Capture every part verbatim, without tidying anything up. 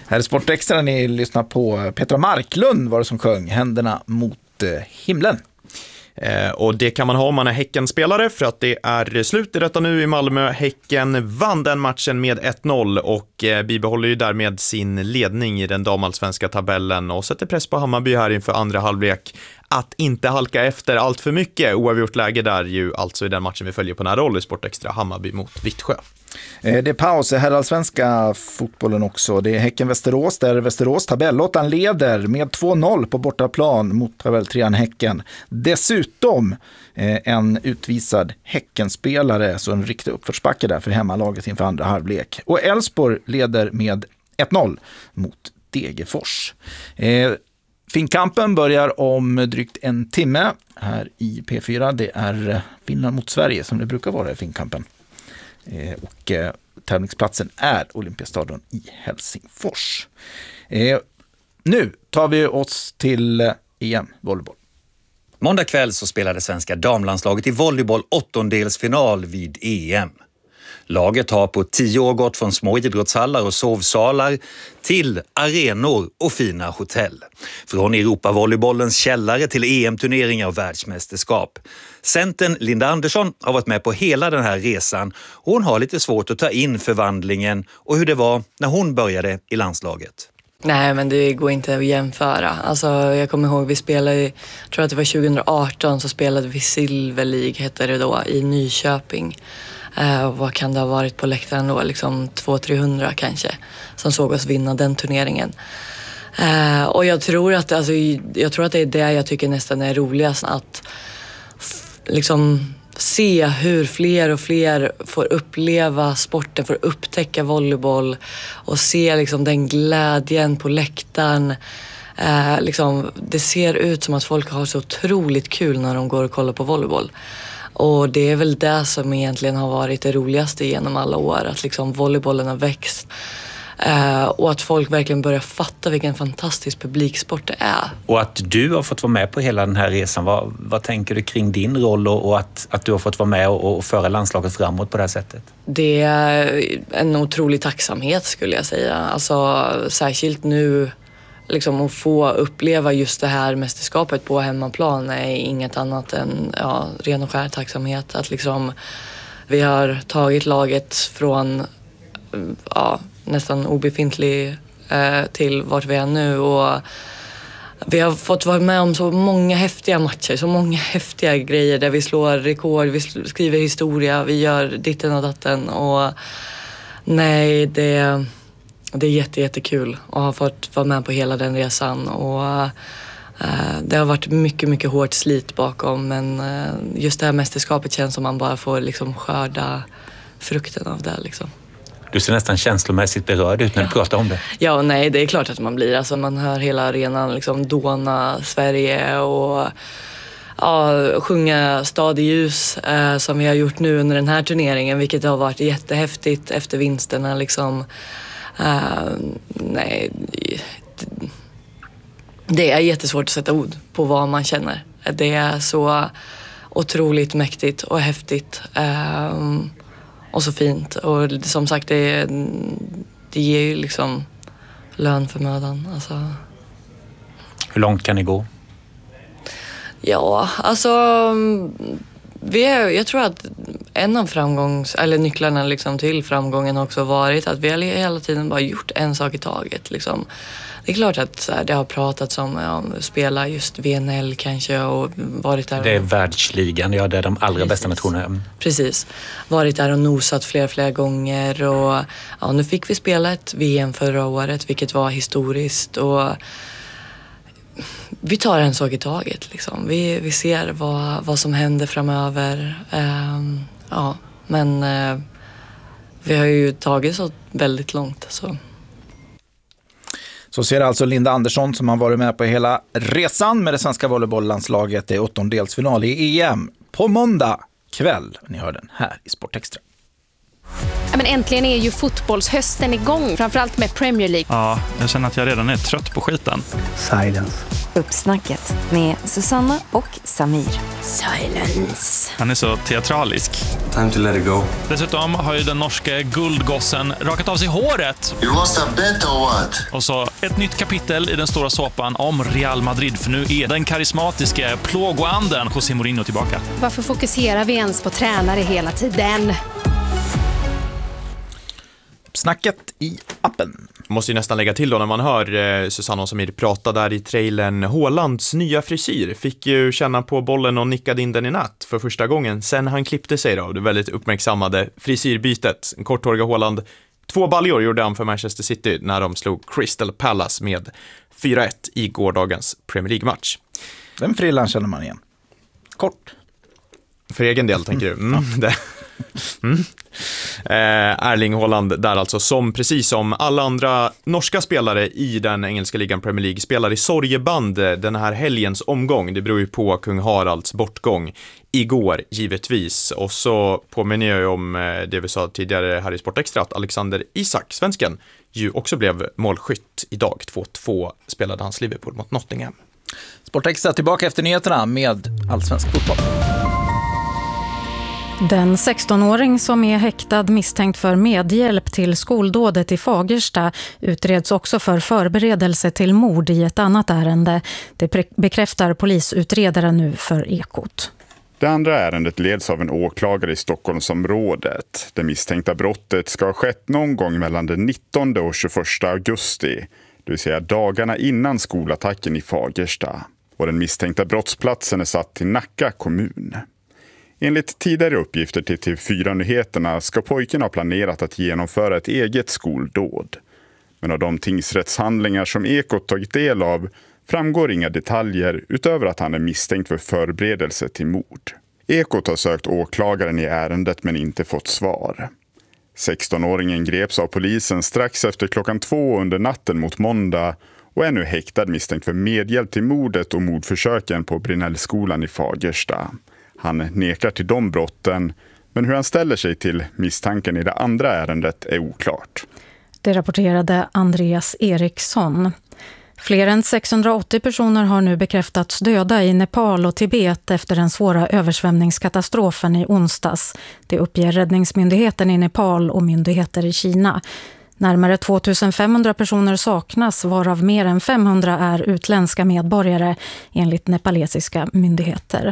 Här är Sportextra, ni lyssnar på Petra Marklund var det som sjöng Händerna mot himlen. Eh, och det kan man ha om man är Häcken-spelare, för att det är slut i detta nu i Malmö. Häcken vann den matchen med ett noll och eh, bibehåller ju därmed sin ledning i den damallsvenska tabellen och sätter press på Hammarby här inför andra halvlek att inte halka efter allt för mycket. Oavgjort läge där ju alltså i den matchen vi följer på nära roll i Sportextra, Hammarby mot Vittsjö. Det är paus i herrallsvenska fotbollen också. Det är Häcken-Västerås där Västerås tabellåttan leder med två noll på bortaplan mot tabelltrean Häcken. Dessutom en utvisad Häckenspelare, så en riktig uppförsbacke där för hemmalaget inför andra halvlek. Och Elfsborg leder med ett noll mot Degerfors. Finnkampen börjar om drygt en timme här i P fyra. Det är Finland mot Sverige som det brukar vara i Finnkampen. Eh, och eh, tävlingsplatsen är Olympiastadion i Helsingfors. Eh, nu tar vi oss till eh, E M-volleyboll. Måndag kväll så spelade svenska damlandslaget i volleyboll åttondelsfinal vid E M. Laget har på tio år gått från små idrottshallar och sovsalar till arenor och fina hotell. Från Europavolleybollens källare till E M-turneringar och världsmästerskap. Centern Linda Andersson har varit med på hela den här resan och hon har lite svårt att ta in förvandlingen och hur det var när hon började i landslaget. Nej, men det går inte att jämföra. Alltså, jag kommer ihåg, vi spelade, jag tror att det var tjugo arton, så spelade vi Silver League, hette det då, i Nyköping. Uh, vad kan det ha varit på läktaren då? Liksom två till trehundra kanske, som såg oss vinna den turneringen. Uh, och jag tror, att, alltså, jag tror att det är det jag tycker nästan är roligast, att f- liksom se hur fler och fler får uppleva sporten, får upptäcka volleyboll och se liksom den glädjen på läktaren. Uh, liksom, det ser ut som att folk har så otroligt kul när de går och kollar på volleyboll. Och det är väl det som egentligen har varit det roligaste genom alla år. Att liksom volleybollen har växt. Eh, och att folk verkligen börjar fatta vilken fantastisk publiksport det är. Och att du har fått vara med på hela den här resan. Vad, vad tänker du kring din roll och, och att, att du har fått vara med och, och föra landslaget framåt på det här sättet? Det är en otrolig tacksamhet, skulle jag säga. Alltså särskilt nu... Liksom att få uppleva just det här mästerskapet på hemmaplan är inget annat än ja, ren och skär tacksamhet. Att liksom, vi har tagit laget från ja, nästan obefintlig eh, till vart vi är nu. Och vi har fått vara med om så många häftiga matcher, så många häftiga grejer där vi slår rekord, vi skriver historia, vi gör ditten och datten. Och nej, det... Det är jätte, jättekul att ha fått vara med på hela den resan och uh, det har varit mycket, mycket hårt slit bakom, men uh, just det här mästerskapet känns som man bara får liksom skörda frukten av det liksom. Du ser nästan känslomässigt berörd ut när ja. du pratar om det. Ja, nej, det är klart att man blir. Alltså, man hör hela arenan liksom dåna Sverige och ja, sjunga Stad i ljus uh, som vi har gjort nu under den här turneringen, vilket har varit jättehäftigt efter vinsterna liksom. Uh, nej, det är jättesvårt att sätta ord på vad man känner. Det är så otroligt mäktigt och häftigt uh, och så fint. Och som sagt, det, det ger ju liksom lön för mödan. Alltså. Hur långt kan ni gå? Ja, alltså... Vi är, jag tror att en av framgångs, eller nycklarna liksom till framgången har också varit att vi har hela tiden bara gjort en sak i taget. Liksom. Det är klart att så här, det har pratats om att spela just V N L kanske och varit där. Det är världsligan, ja, det är de allra Precis. bästa nationerna. Precis. Varit där och nosat flera, flera gånger och ja, nu fick vi spela ett V M förra året, vilket var historiskt och vi tar en sak i taget liksom. Vi, vi ser vad, vad som händer framöver. Um, ja, men uh, vi har ju tagit så väldigt långt. Så. Så ser alltså Linda Andersson som har varit med på hela resan med det svenska volleybolllandslaget i åttondelsfinal i E M på måndag kväll. Ni hör den här i Sportextra. Men äntligen är ju fotbollshösten igång, framförallt med Premier League. Ja, jag känner att jag redan är trött på skiten. Silence. Uppsnacket med Susanna och Samir. Silence. Han är så teatralisk. Time to let it go. Dessutom har ju den norska guldgossen rakat av sig håret. You lost a bet or what? Och så ett nytt kapitel i den stora såpan om Real Madrid. För nu är den karismatiska plågoanden José Mourinho tillbaka. Varför fokuserar vi ens på tränare hela tiden? Snacket i appen. Måste ju nästan lägga till då när man hör eh, Susanna och Samir prata där i trailern. Haalands nya frisyr fick ju känna på bollen och nickade in den i natt för första gången sen han klippte sig då. Det väldigt uppmärksammade frisyrbytet. En korthåriga Haaland. Två baljor gjorde han för Manchester City när de slog Crystal Palace med fyra ett i gårdagens Premier League-match. Den frillan känner man igen. Kort. För egen del tänker du? Mm, det. Mm. Eh, Erling Haaland där alltså, som precis som alla andra norska spelare i den engelska ligan Premier League spelar i sorgeband den här helgens omgång. Det beror ju på kung Haralds bortgång igår givetvis. Och så påminner jag ju om det vi sa tidigare här i Sportextra att Alexander Isak, svensken, ju också blev målskytt idag. två två spelade hans Liverpool mot Nottingham. Sportextra tillbaka efter nyheterna med allsvensk fotboll. Den sexton-åring som är häktad misstänkt för medhjälp till skoldådet i Fagersta utreds också för förberedelse till mord i ett annat ärende. Det bekräftar polisutredaren nu för Ekot. Det andra ärendet leds av en åklagare i Stockholmsområdet. Det misstänkta brottet ska ha skett någon gång mellan den nittonde och tjugoförsta augusti, det vill säga dagarna innan skolattacken i Fagersta. Och den misstänkta brottsplatsen är satt till Nacka kommun. Enligt tidigare uppgifter till T V fyra-nyheterna ska pojken ha planerat att genomföra ett eget skoldåd. Men av de tingsrättshandlingar som Ekot tagit del av framgår inga detaljer utöver att han är misstänkt för förberedelse till mord. Ekot har sökt åklagaren i ärendet men inte fått svar. sexton-åringen greps av polisen strax efter klockan två under natten mot måndag och är nu häktad misstänkt för medhjälp till mordet och mordförsöken på Brinellskolan i Fagersta. Han nekar till de brotten, men hur han ställer sig till misstanken i det andra ärendet är oklart. Det rapporterade Andreas Eriksson. Fler än sexhundraåttio personer har nu bekräftats döda i Nepal och Tibet efter den svåra översvämningskatastrofen i onsdags. Det uppger räddningsmyndigheten i Nepal och myndigheter i Kina. Närmare tvåtusenfemhundra personer saknas, varav mer än femhundra är utländska medborgare enligt nepalesiska myndigheter.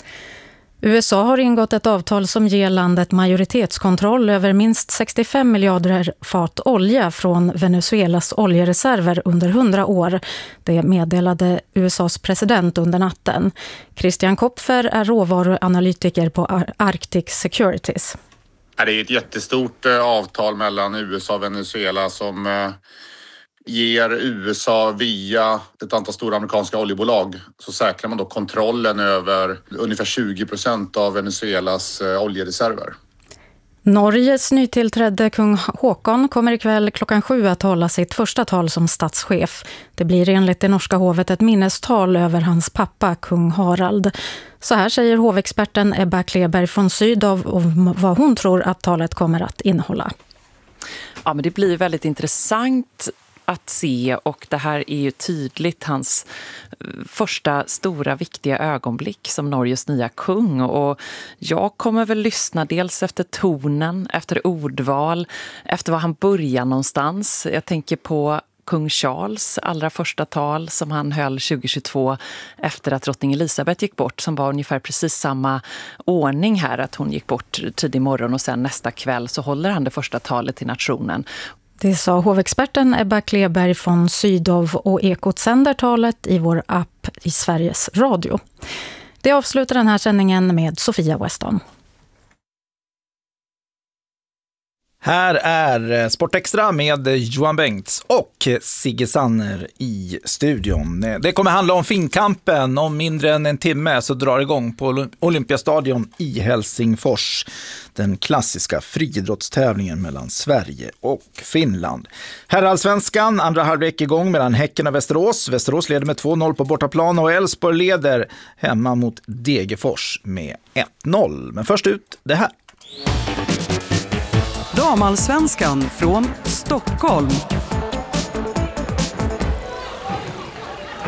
U S A har ingått ett avtal som ger landet majoritetskontroll över minst sextiofem miljarder fat olja från Venezuelas oljereserver under hundra år. Det meddelade U S A:s president under natten. Christian Kopfer är råvaruanalytiker på Arctic Securities. Det är ett jättestort avtal mellan U S A och Venezuela som ger U S A via ett antal stora amerikanska oljebolag, så säkrar man då kontrollen över ungefär tjugo procent av Venezuelas oljereserver. Norges nytillträdde kung Håkon kommer ikväll klockan sju att hålla sitt första tal som statschef. Det blir enligt det norska hovet ett minnestal över hans pappa, kung Harald. Så här säger hovexperten Ebba Kleberg från Sydow om vad hon tror att talet kommer att innehålla. Ja, men det blir väldigt intressant att se, och det här är ju tydligt hans första stora viktiga ögonblick som Norges nya kung, och jag kommer väl lyssna dels efter tonen, efter ordval, efter var han börjar någonstans. Jag tänker på kung Charles allra första tal som han höll tjugohundratjugotvå efter att drottning Elisabeth gick bort, som var ungefär precis samma ordning här, att hon gick bort tidig morgon och sen nästa kväll så håller han det första talet till nationen. Det sa hovexperten Ebba Kleberg från Sydow, och Ekot sänder talet i vår app i Sveriges Radio. Det avslutar den här sändningen med Sofia Weston. Här är Sportextra med Johan Bengts och Sigge Sanner i studion. Det kommer handla om finkampen. Om mindre än en timme så drar igång på Olympiastadion i Helsingfors. Den klassiska friidrottstävlingen mellan Sverige och Finland. Herrallsvenskan, andra halvlek igång mellan Häcken och Västerås. Västerås leder med två noll på bortaplan och Elfsborg leder hemma mot Degerfors med ett noll. Men först ut det här. Damallsvenskan från Stockholm.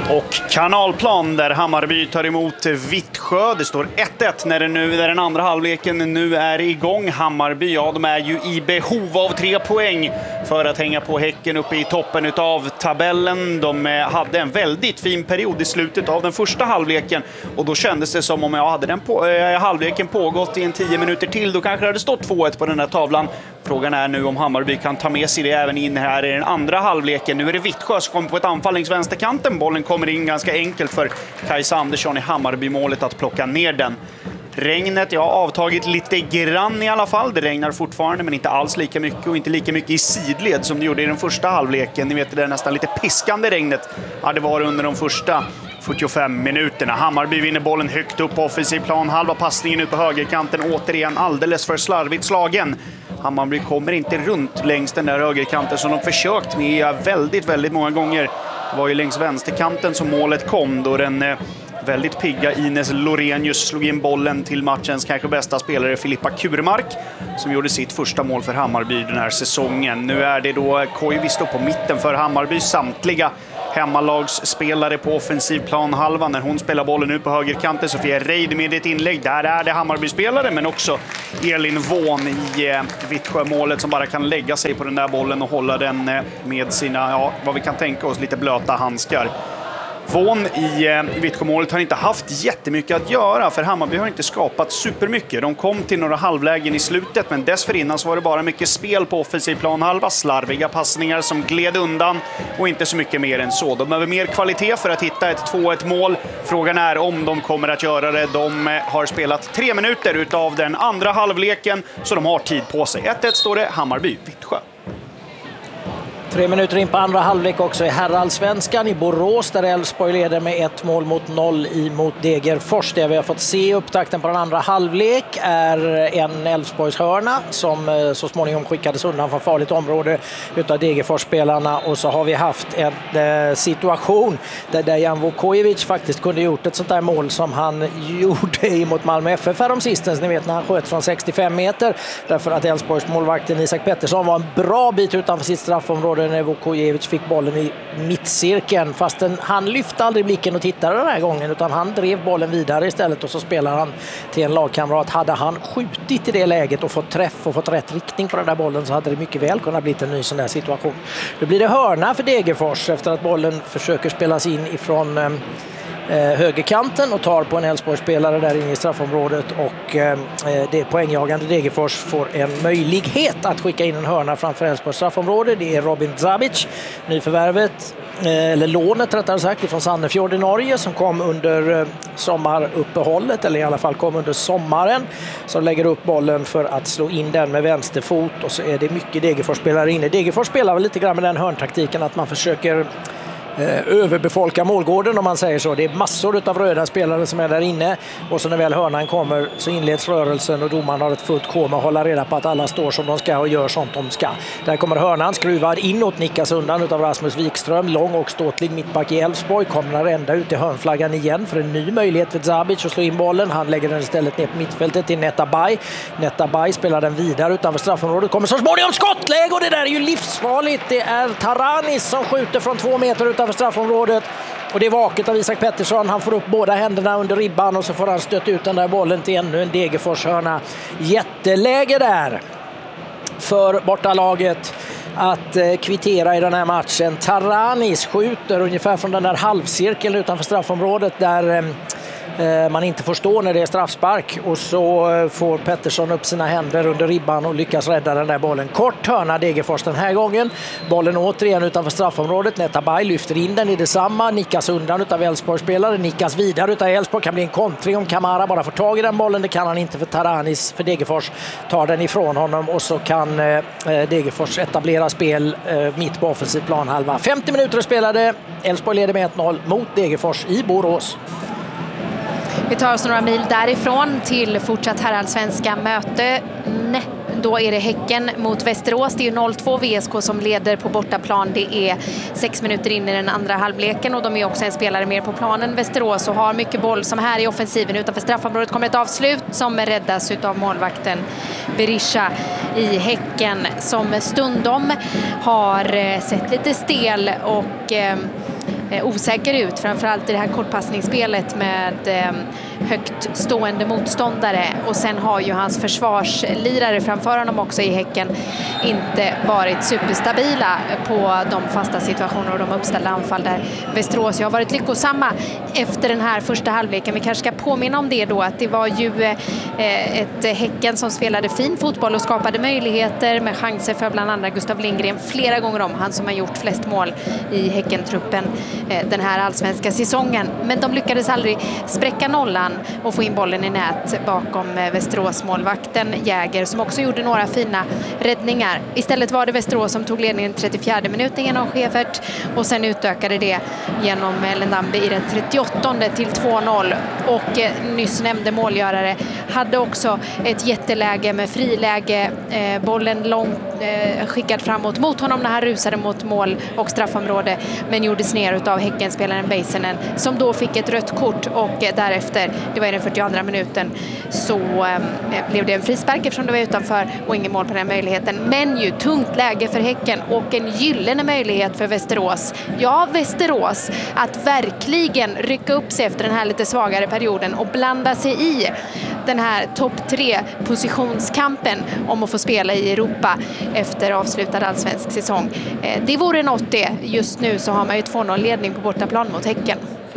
Och Kanalplan där Hammarby tar emot Vittsjö. Det står ett ett när, det nu, när den andra halvleken nu är igång. Hammarby, ja, de är ju i behov av tre poäng för att hänga på Häcken uppe i toppen av tabellen. De hade en väldigt fin period i slutet av den första halvleken och då kändes det som om jag hade den på, äh, halvleken pågått i en tio minuter till. Då kanske det hade stått två ett på den här tavlan. Frågan är nu om Hammarby kan ta med sig det även in här i den andra halvleken. Nu är det Vittsjö som kommer på ett anfall längs vänsterkanten. Bollen kommer in ganska enkelt för Kajsa Andersson i Hammarby-målet att plocka ner den. Regnet, ja, avtagit lite grann i alla fall. Det regnar fortfarande men inte alls lika mycket och inte lika mycket i sidled som det gjorde i den första halvleken. Ni vet, det är nästan lite piskande regnet. Ja, det var under de första fyrtiofem minuterna. Hammarby vinner bollen högt upp på offensiv plan. Halva passningen ut på högerkanten, återigen alldeles för slarvigt slagen. Hammarby kommer inte runt längs den där högerkanten som de försökt med väldigt, väldigt många gånger. Det var ju längs vänsterkanten som målet kom då den eh, väldigt pigga Ines Lorenius slog in bollen till matchens kanske bästa spelare Filippa Kurmark som gjorde sitt första mål för Hammarby den här säsongen. Nu är det då Koivisto på mitten för Hammarby, samtliga hemmalagsspelare på offensivplan halvan. När hon spelar bollen ut på högerkanten, Sofia Reid med ett inlägg. Där är det Hammarby-spelare men också Elin Vån i eh, Vittsjö-målet som bara kan lägga sig på den där bollen och hålla den eh, med sina, ja, vad vi kan tänka oss, lite blöta handskar. Vån i eh, Vittsjö-målet har inte haft jättemycket att göra för Hammarby har inte skapat supermycket. De kom till några halvlägen i slutet men dessförinnan så var det bara mycket spel på offensiv plan halva, slarviga passningar som gled undan och inte så mycket mer än så. De behöver mer kvalitet för att hitta ett två ett mål. Frågan är om de kommer att göra det. De eh, har spelat tre minuter utav den andra halvleken så de har tid på sig. ett ett står det, Hammarby, Vittsjö. Tre minuter in på andra halvlek också i herrallsvenskan i Borås där Elfsborg leder med ett mål mot noll emot Degerfors. Det vi har fått se i upptakten på den andra halvlek är en Elfsborgs hörna som så småningom skickades undan från farligt område utav Degerfors-spelarna och så har vi haft en eh, situation där Dejan Vukojevic faktiskt kunde gjort ett sånt där mål som han gjorde mot Malmö F F här om sistens. Ni vet när han sköt från sextiofem meter därför att Elfsborgs målvakten Isak Pettersson var en bra bit utanför sitt straffområde när Vukojevic fick bollen i mittcirkeln. Fastän han lyfte aldrig blicken och tittade den här gången utan han drev bollen vidare istället och så spelar han till en lagkamrat. Hade han skjutit i det läget och fått träff och fått rätt riktning på den där bollen så hade det mycket väl kunnat bli en ny sån där situation. Då blir det hörna för Degerfors efter att bollen försöker spelas in ifrån eh, högerkanten och tar på en Elfsborgsspelare där inne i straffområdet och eh, det poängjagande Degerfors får en möjlighet att skicka in en hörna framför Elfsborgs straffområde. Det är Robin Zabic, nyförvärvet eh, eller lånet rättare sagt från Sandefjord i Norge som kom under eh, sommaruppehållet eller i alla fall kom under sommaren som lägger upp bollen för att slå in den med vänsterfot och så är det mycket Degerfors-spelare inne. Degerfors spelar väl lite grann med den hörntaktiken att man försöker överbefolka målgården om man säger så. Det är massor av röda spelare som är där inne och så när väl hörnan kommer så inleds rörelsen och domaren har ett fullt koma att hålla reda på att alla står som de ska och gör sånt de ska. Där kommer hörnan skruvad inåt, nickas undan utav Rasmus Wikström, lång och ståtlig mittback i Elfsborg, kommer ända ut i hörnflaggan igen för en ny möjlighet för Zabic att slå in bollen. Han lägger den istället ner på mittfältet till Netabay. Netabay spelar den vidare utanför straffområdet, kommer så småningom skottläge och det där är ju livsfarligt. Det är Taranis som skjuter från två meter utanför straffområdet och det är vaket av Isak Pettersson. Han får upp båda händerna under ribban och så får han stöt ut den där bollen till ännu en Degerfors-hörna. Jätteläge där för bortalaget att eh, kvittera i den här matchen. Taranis skjuter ungefär från den där halvcirkeln utanför straffområdet där eh, man inte får stå när det är straffspark och så får Pettersson upp sina händer under ribban och lyckas rädda den där bollen. Kort hörna Degerfors den här gången. Bollen återigen utanför straffområdet. Netabay lyfter in den i detsamma. Nickas undan utav Elfsborg-spelare. Nickas vidare utav Elfsborg. Kan bli en kontring om Kamara bara får tag i den bollen. Det kan han inte för Taranis. För Degerfors tar den ifrån honom och så kan eh, Degerfors etablera spel eh, mitt på offensiv planhalva. femtio minuter spelade. Elfsborg leder med ett noll mot Degerfors i Borås. Vi tar oss några mil därifrån till fortsatt herrallsvenska möte. Nej, då är det Häcken mot Västerås. Det är noll två V S K som leder på bortaplan. Det är sex minuter in i den andra halvleken och de är också en spelare mer på planen. Västerås och har mycket boll som här i offensiven. Utanför straffområdet kommer ett avslut som räddas av målvakten Berisha i Häcken som stundom har sett lite stel och eh, osäker ut, framförallt i det här kortpassningsspelet med eh, högt stående motståndare, och sen har ju hans försvarslirare framför honom också i Häcken inte varit superstabila på de fasta situationer och de uppställda anfall där Västerås har varit lyckosamma efter den här första halvleken. Vi kanske ska påminna om det då, att det var ju eh, ett Häcken som spelade fin fotboll och skapade möjligheter med chanser för bland andra Gustav Lindgren flera gånger om, han som har gjort flest mål i Häcken-truppen eh, den här allsvenska säsongen. Men de lyckades aldrig spräcka nollan och få in bollen i nät bakom eh, Västerås målvakten Jäger, som också gjorde några fina räddningar. Istället var det Västerås som tog ledningen trettiofjärde minuten genom Schäfert och sen utökade det genom Lendambi i den trettioåttonde till två noll, och eh, nyss nämnde målgörare hade också ett jätteläge med friläge, eh, bollen långt eh, skickad framåt mot honom när han rusade mot mål och straffområde, men gjordes ner utav Häckenspelaren Beisenen, som då fick ett rött kort, och eh, därefter, det var i den fyrtioandra minuten, så eh, blev det en frispark eftersom det var utanför och ingen mål på den möjligheten. Men ju tungt läge för Häcken och en gyllene möjlighet för Västerås. Ja, Västerås att verkligen rycka upp sig efter den här lite svagare perioden och blanda sig i den här topp tre positionskampen om att få spela i Europa efter avslutad allsvensk säsong. Det vore något det. Just nu så har man ju två noll ledning på bortaplan mot Häcken.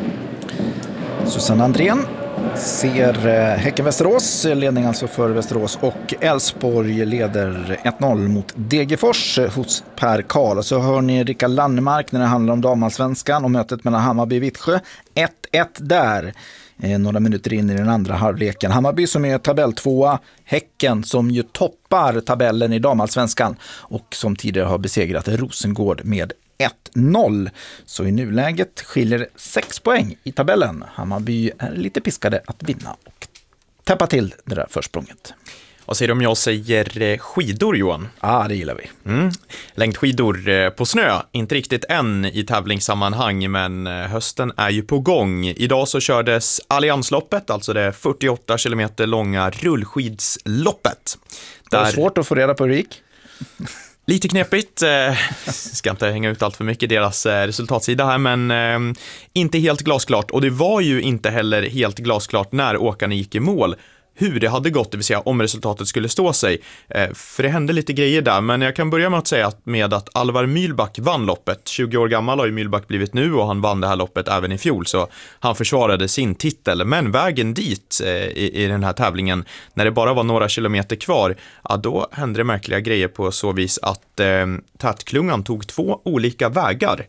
Susanne Andrén ser Häcken-Västerås, ledning alltså för Västerås, och Elfsborg leder ett noll mot Degerfors hos Per Karl. Så hör ni Rickard Lannemark när det handlar om damallsvenskan och mötet mellan Hammarby och Vittsjö. ett ett där. Några minuter in i den andra halvleken. Hammarby som är tabelltvåa, Häcken som ju toppar tabellen i damallsvenskan och som tidigare har besegrat Rosengård med ett noll. Så i nuläget skiljer sex poäng i tabellen. Hammarby är lite piskade att vinna och täppa till det där försprånget. Vad säger du om jag säger skidor, Johan? Ja, ah, det gillar vi. Mm. Längdskidor på snö, inte riktigt än i tävlingssammanhang, men hösten är ju på gång. Idag så kördes Alliansloppet, alltså det fyrtioåtta kilometer långa rullskidsloppet. Det är där... svårt att få reda på hur det gick. Lite knepigt, ska inte hänga ut allt för mycket deras resultatsida här, men eh, inte helt glasklart. Och det var ju inte heller helt glasklart när åkarna gick i mål hur det hade gått, det vill säga om resultatet skulle stå sig. Eh, för det hände lite grejer där, men jag kan börja med att säga att med att Alvar Mühlback vann loppet. tjugo år gammal har ju Mühlback blivit nu och han vann det här loppet även i fjol, så han försvarade sin titel. Men vägen dit eh, i, i den här tävlingen, när det bara var några kilometer kvar, ja, då hände det märkliga grejer på så vis att eh, tätklungan tog två olika vägar.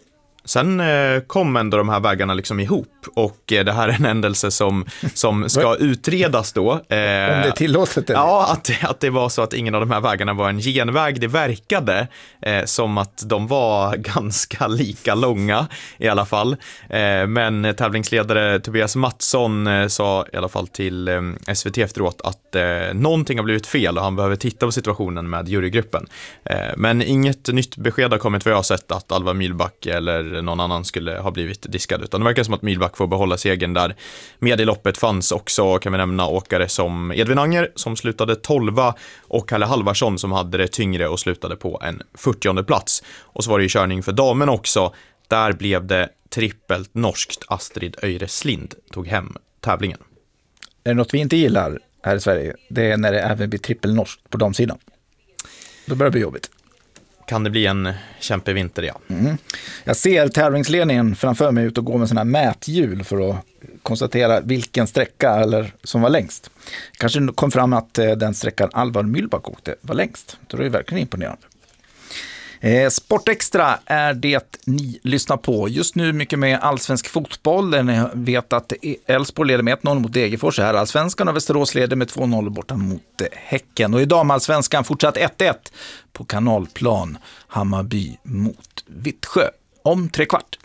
Sen eh, kom ändå de här vägarna liksom ihop, och eh, det här är en händelse som, som ska utredas då. Eh, Om det är tillåtet? Eller? Ja, att, att det var så att ingen av de här vägarna var en genväg. Det verkade eh, som att de var ganska lika långa i alla fall. Eh, men tävlingsledare Tobias Mattsson eh, sa i alla fall till eh, S V T efteråt att eh, någonting har blivit fel och han behöver titta på situationen med jurygruppen. Eh, men inget nytt besked har kommit vad jag har sett att Alvar Mühlback eller någon annan skulle ha blivit diskad, utan det verkar som att Mühlback får behålla segern där. Med i loppet fanns också, kan vi nämna, åkare som Edvin Anger som slutade tolva och Kalle Halvarsson som hade det tyngre och slutade på en fyrtionde plats. Och så var det ju körning för damen också. Där blev det trippelt norskt. Astrid Öjreslind tog hem tävlingen. Är det något vi inte gillar här i Sverige? Det är när det även blir trippel norskt på damsidan. Då börjar det bli jobbigt. Kan det bli en kämpevinter, ja. Mm. Jag ser tävlingsledningen framför mig ut och gå med sådana här mäthjul för att konstatera vilken sträcka eller som var längst. Kanske kom fram att den sträckan Alvar Mühlback åkte var längst. Det är ju verkligen imponerande. Eh, Sportextra är det ni lyssnar på. Just nu mycket med allsvensk fotboll. Där ni vet att Elfsborg leder med ett noll mot Degerfors här allsvenskan och Västerås leder med två noll borta mot Häcken. Och i damallsvenskan fortsatt ett ett på kanalplan. Hammarby mot Vittsjö om tre kvart.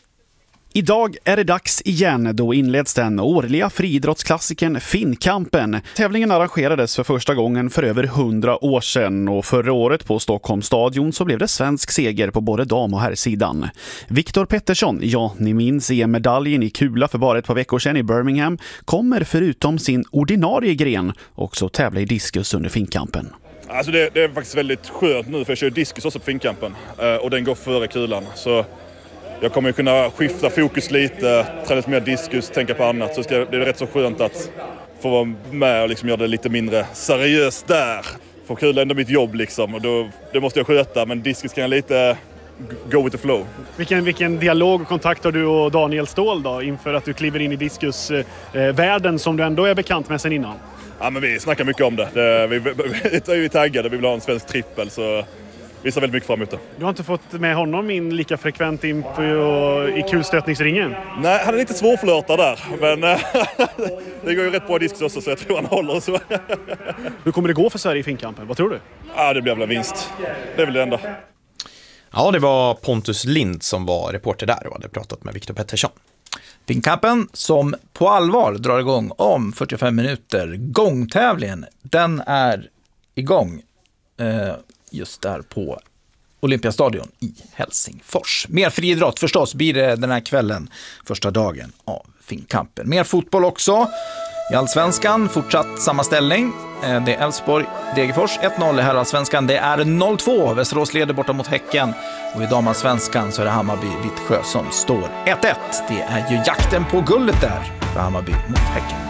Idag är det dags igen, då inleds den årliga friidrottsklassikern Finnkampen. Tävlingen arrangerades för första gången för över hundra år sedan och förra året på Stockholms stadion så blev det svensk seger på både dam- och herrsidan. Viktor Pettersson, ja ni minns E M-medaljen i kula för bara ett par veckor sedan i Birmingham, kommer förutom sin ordinarie gren också tävla i diskus under Finnkampen. Alltså det, det är faktiskt väldigt skönt nu för jag kör diskus också på Finnkampen och den går före kulan så... jag kommer kunna skifta fokus lite, träna lite mer diskus, tänka på annat. Så ska, det är rätt så skönt att få vara med och liksom göra det lite mindre seriöst där. För kul är ändå mitt jobb liksom, och då, det måste jag sköta, men diskus kan jag lite go with the flow. Vilken, vilken dialog och kontakt har du och Daniel Ståhl då inför att du kliver in i diskusvärlden eh, som du ändå är bekant med sen innan? Ja, men vi snackar mycket om det. det vi, vi är ju taggade, vi vill ha en svensk trippel, så vi ser väldigt mycket fram emot det. Du har inte fått med honom in lika frekvent in på, i kulstötningsringen? Nej, han är lite svårflörtad där, men det går ju rätt bra diskus också, så jag tror han håller så. Hur kommer det gå för Sverige i finkampen? Vad tror du? Ja, det blir väl en vinst. Det är väl det enda. Ja, det var Pontus Lind som var reporter där och hade pratat med Viktor Pettersson. Finkampen som på allvar drar igång om fyrtiofem minuter. Gångtävlingen, den är igång eh, just där på Olympiastadion i Helsingfors. Mer friidrott förstås blir det den här kvällen, första dagen av Finkampen. Mer fotboll också. I Allsvenskan fortsatt samma ställning. Det är Elfsborg Degerfors ett noll i herrallsvenskan. Det är noll två. Västerås leder borta mot Häcken. Och i damallsvenskan så är det Hammarby Vittsjö som står ett ett. Det är ju jakten på guldet där för Hammarby mot Häcken.